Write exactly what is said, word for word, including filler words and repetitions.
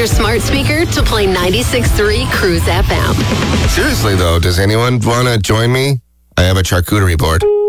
your smart speaker to play ninety-six point three Cruise F M. Seriously, though, does anyone want to join me? I have a charcuterie board.